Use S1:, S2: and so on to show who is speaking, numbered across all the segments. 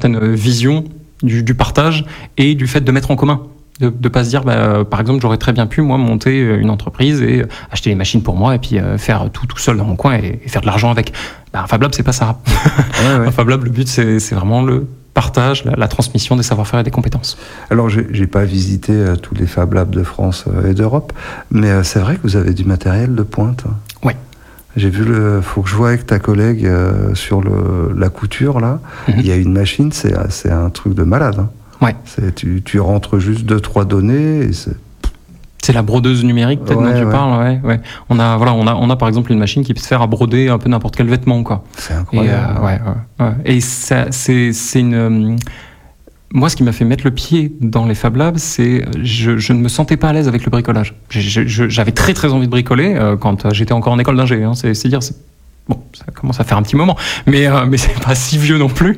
S1: certaine vision du partage et du fait de mettre en commun. De pas se dire, par exemple, j'aurais très bien pu, moi, monter une entreprise et acheter les machines pour moi et puis faire tout seul dans mon coin et faire de l'argent avec. Un Fab Lab, c'est pas ça. Un Fab Lab, le but, c'est vraiment le partage, la transmission des savoir-faire et des compétences.
S2: Alors, j'ai pas visité tous les Fab Labs de France et d'Europe, mais c'est vrai que vous avez du matériel de pointe.
S1: Oui.
S2: J'ai vu faut que je vois avec ta collègue sur la couture, là. Il y a une machine, c'est un truc de malade, hein.
S1: Ouais.
S2: Tu rentres juste 2-3 données et
S1: c'est la brodeuse numérique peut-être dont tu parles. Ouais. On a par exemple une machine qui peut se faire à broder un peu n'importe quel vêtement, quoi.
S2: C'est incroyable.
S1: Et c'est une moi, ce qui m'a fait mettre le pied dans les Fab Labs, c'est je ne me sentais pas à l'aise avec le bricolage. J'avais très très envie de bricoler quand j'étais encore en école d'ingé. Hein. C'est dire. Bon, ça commence à faire un petit moment, mais c'est pas si vieux non plus.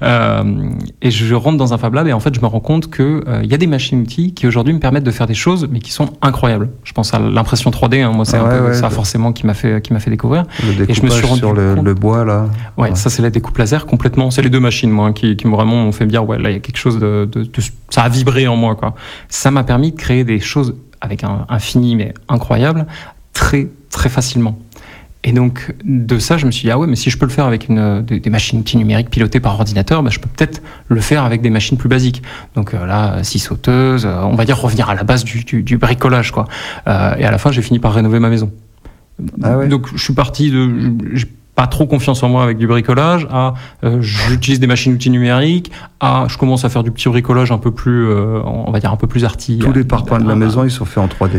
S1: Et je rentre dans un Fab Lab et en fait, je me rends compte que il y a des machines-outils qui aujourd'hui me permettent de faire des choses, mais qui sont incroyables. Je pense à l'impression 3D. Hein, moi, c'est ça forcément qui m'a fait découvrir.
S2: Le découpage
S1: et je me suis rendu
S2: sur le bois là.
S1: Ouais, ça c'est la découpe laser complètement. C'est les deux machines, moi, qui vraiment m'ont fait me dire là, il y a quelque chose de ça a vibré en moi, quoi. Ça m'a permis de créer des choses avec un fini mais incroyable, très très facilement. Et donc, de ça, je me suis dit, mais si je peux le faire avec des machines-outils numériques pilotées par ordinateur, je peux peut-être le faire avec des machines plus basiques. Donc là, scie sauteuse, on va dire revenir à la base du bricolage, quoi. Et à la fin, j'ai fini par rénover ma maison. Donc, je suis parti j'ai pas trop confiance en moi avec du bricolage, j'utilise des machines-outils numériques, je commence à faire du petit bricolage un peu plus, on va dire un peu plus arty.
S2: Tous les parpaings de la maison, ils sont faits en 3D.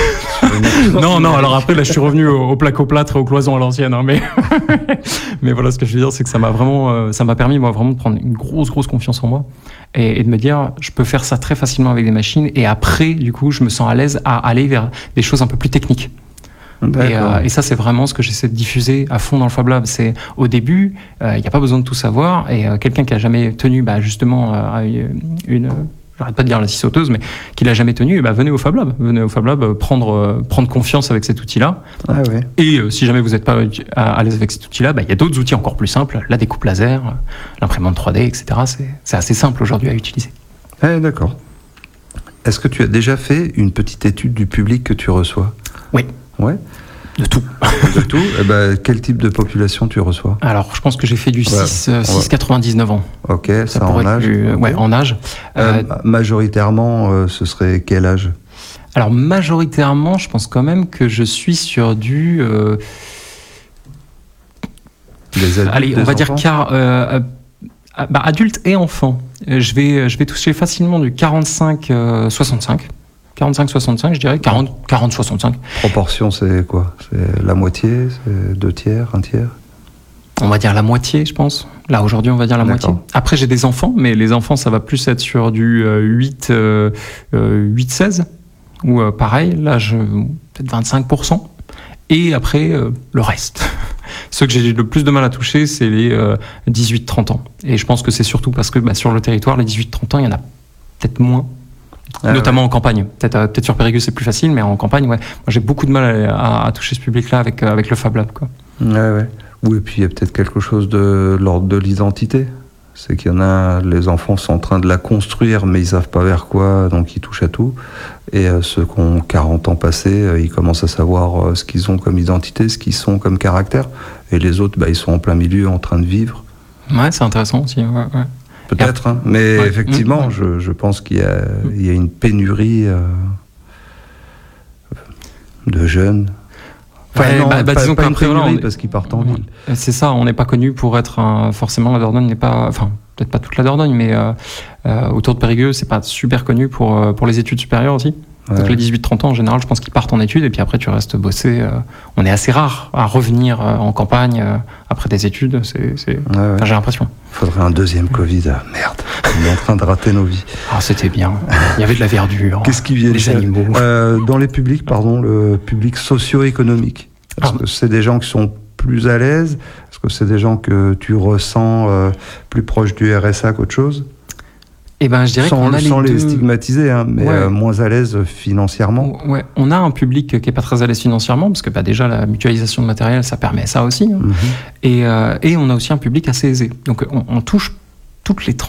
S1: Non, alors après, là, je suis revenu au placo-plâtre et aux cloisons à l'ancienne, hein, mais voilà, ce que je veux dire, c'est que ça m'a permis, moi, vraiment de prendre une grosse confiance en moi et de me dire, je peux faire ça très facilement avec des machines et après, du coup, je me sens à l'aise à aller vers des choses un peu plus techniques. Et ça, c'est vraiment ce que j'essaie de diffuser à fond dans le Fab Lab. C'est au début, il n'y a pas besoin de tout savoir et quelqu'un qui a jamais tenu, justement, j'arrête pas de dire la scie sauteuse, mais qui l'a jamais tenu, venez au Fab Lab. Venez au Fab Lab prendre confiance avec cet outil-là. Et si jamais vous n'êtes pas à l'aise avec cet outil-là, il y a d'autres outils encore plus simples, la découpe laser, l'imprimante 3D, etc. C'est assez simple aujourd'hui à utiliser.
S2: D'accord. Est-ce que tu as déjà fait une petite étude du public que tu reçois ?
S1: Oui.
S2: Ouais.
S1: De tout.
S2: De tout. Quel type de population tu reçois ?
S1: Alors, je pense que j'ai fait du 6-99 ans.
S2: Ok, ça en âge.
S1: En âge.
S2: Majoritairement, ce serait quel âge ?
S1: Alors, majoritairement, je pense quand même que je suis sur du...
S2: Les adultes,
S1: allez, on va dire adultes et enfants. Je vais toucher facilement du 45-65. 45-65, je dirais. 40-65.
S2: Proportion, c'est quoi ? C'est la moitié ? C'est 2 tiers ? 1 tiers ?
S1: On va dire la moitié, je pense. Là, aujourd'hui, on va dire la moitié. Après, j'ai des enfants, mais les enfants, ça va plus être sur du 8-16. Ou pareil, là, peut-être 25%. Et après, le reste. Ceux que j'ai le plus de mal à toucher, c'est les 18-30 ans. Et je pense que c'est surtout parce que sur le territoire, les 18-30 ans, il y en a peut-être moins. Notamment en campagne. Peut-être sur Périgueux, c'est plus facile, mais en campagne, moi, j'ai beaucoup de mal à toucher ce public-là avec le Fab Lab, quoi.
S2: Oui, et puis il y a peut-être quelque chose de l'ordre de l'identité. C'est qu'il y en a, les enfants sont en train de la construire, mais ils savent pas vers quoi, donc ils touchent à tout. Et ceux qui ont 40 ans passés, ils commencent à savoir ce qu'ils ont comme identité, ce qu'ils sont comme caractère. Et les autres, ils sont en plein milieu, en train de vivre.
S1: Ouais, c'est intéressant aussi, ouais.
S2: Peut-être, mais effectivement, je pense qu'il y a une pénurie de jeunes.
S1: Disons
S2: pas une pénurie parce qu'ils partent en ville.
S1: C'est ça, on n'est pas connu pour être forcément, la Dordogne n'est pas... Enfin, peut-être pas toute la Dordogne, mais autour de Périgueux, c'est pas super connu pour les études supérieures aussi. Donc les 18-30 ans, en général, je pense qu'ils partent en études et puis après, tu restes bosser. On est assez rare à revenir en campagne après des études. J'ai l'impression.
S2: Il faudrait un deuxième Covid. Merde, on est en train de rater nos vies.
S1: C'était bien. Il y avait de la verdure.
S2: Qu'est-ce qui vient
S1: des animaux.
S2: Dans les publics, le public socio-économique. Est-ce que c'est des gens qui sont plus à l'aise ? Est-ce que c'est des gens que tu ressens plus proches du RSA qu'autre chose ?
S1: Je dirais qu'on a
S2: sans les stigmatiser, mais moins à l'aise financièrement.
S1: Ouais, on a un public qui est pas très à l'aise financièrement, parce que déjà la mutualisation de matériel, ça permet ça aussi. Et on a aussi un public assez aisé. Donc on touche toutes les tranches